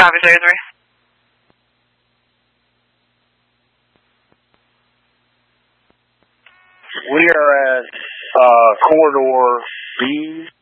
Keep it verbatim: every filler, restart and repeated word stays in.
Copy, three three. We are at uh, corridor B.